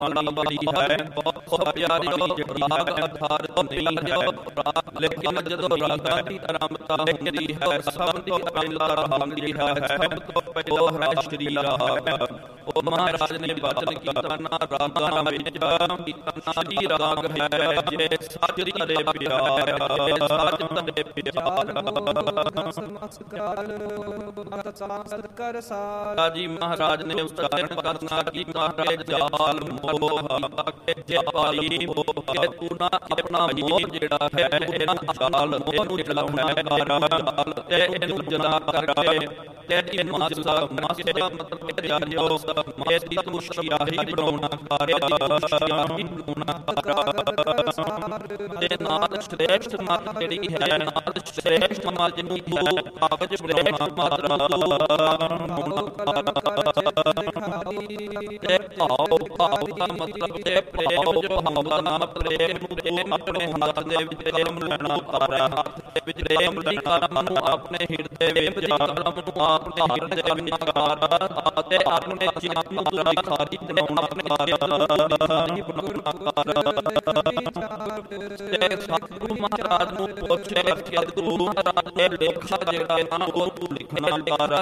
वाली है बहुत प्यारी राग आधारित नहीं है, लेकिन जदों रागां दी आरंभता होंदी है सब दी अमलता होंदी है, सब तो पहलो है श्री राग। ओ महाराज ने वचन कीता ना रागां विच कीता जी राग है जे सच तरे प्यार, जे सच तरे प्यार। जी महाराज ने उच्चारण करना कि महाराज जाल मोह के जाली मोह के तू ना अपना मोह जेड़ा है इन्हां जाल मोह नूं जलाउणा है जाल ते इहनूं जला करके ते इहनूं मासा मतलब कि जालियो मास दी तू स्याही बनाउणा कार्य दी स्याही बनाउणा ते नाल श्रेष्ठ मत जेड़ी है नाल श्रेष्ठ मत जिन्नूं तू कागज बनाउणा मात्रा ते भाव भाव दा मतलब ते प्रेम जो भाव दा नाम प्रेम नूं प्रेम अपने हथ दे विच प्रेम लेना कर हथ दे विच प्रेम दी करम नूं अपने हिरदे विच करम नूं अपने हिरदे विच कर ते अपने चित्त नूं खाली बनाउणा अपने खाली बनाउणा ते सतगुरु महाराज नूं पुछे सतगुरु महाराज ने लेखा जेड़ा ना ओह तू लिखना कर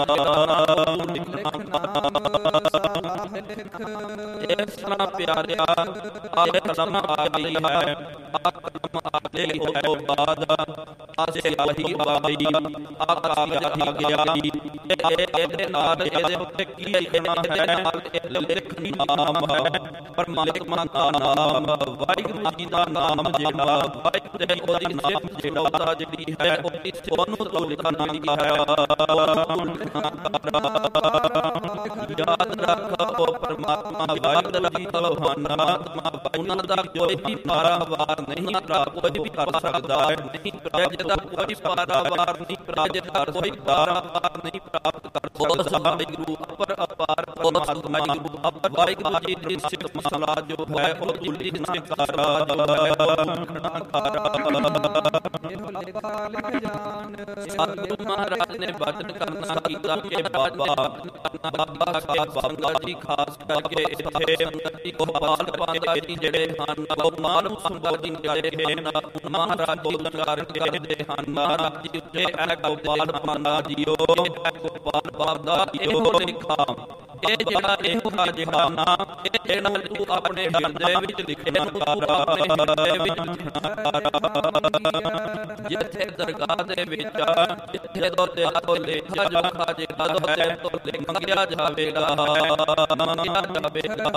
इस तरह प्यारिया आए कलम आ गई है, आ कलम आ गई हो तो बाद आसे आही आई आ कागज आ गया ए नाल ए उत्ते की लिखना है नाल ए लिख नाम है परमात्मा दा नाम वाहिगुरू जी दा नाम जेड़ा वाहिगुरू दे ओदी नाम जेड़ा जेड़ी है ओनू तो लिखना है। याद रखो परमात्मा याद रखो परमात्मा उन्हां दा कोई भी पारावार नहीं करा कोई भी कर सकदा है नहीं जिहदा कोई पारावार नहीं करा जिहदा कोई पारावार नहीं प्राप्त कर सकदा वाहिगुरू अपर अपार परमात्मा अपर वाहिगुरू जी दी सिफत मसला जो है वो जुली से करा सतगुरु महाराज ने वचन करना कीता के बाद बाबा साहब बाबा जी खास करके इत्थे संगति गोपाल पांडा जी जेड़े हन गोपाल पांडा जी जेड़े हन महाराज जी उच्चारण करदे हन महाराज जी उत्ते ए गोपाल पांडा जीओ गोपाल पांडा जीओ लिखा ए जेड़ा एहो जिहा ना ए जेड़ा तू अपने हिरदे विच लिखना कर अपने हिरदे विच लिखना कर जिथे दरगाह दे विच जिथे तो ते लेखा जोखा जेड़ा तो ते तो मंगिया जावेगा मंगिया जावेगा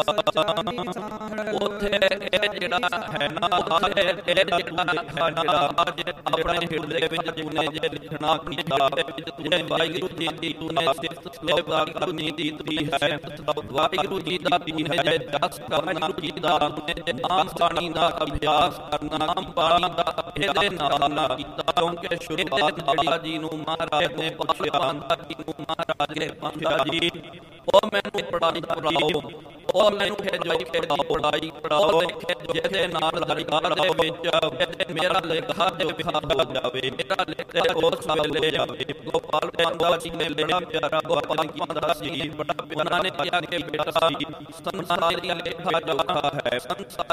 उथे ए जेड़ा है ना आए ए जेड़ा है ना आज अपने हिरदे विच तूने जे लिखना अपनी किताब विच तूने वाहिगुरू जी दी तूने सिफत श्लोक वाहिगुरू जी दी है वाहिगुरू जी दा दीन है जे दस करना जी दा तूने जे नाम पानी दा अभ्यास करना नाम पानी दा अभ्यास नाल ना कीता क्योंकि शुरुआत बाबा जी नूं महाराज ने बख्शिया आंदा जी नूं महाराज ने बख्शिया जी ओ मैनू पढ़ाई पढ़ाओ ओ मैनू भेजो के पढ़ाई पढ़ाओ लिखे जिहदे नाल दरगाह दे विच मेरा लेखा जो विहार हो जावे मेरा लेखा उस वेले जावे। गोपाल पांडा जी ने बड़ा प्यारा गोपाल पांडा सी बड़ा प्यारा ने किया कि बेटा सी संसार दी लेखा जोखा है संसार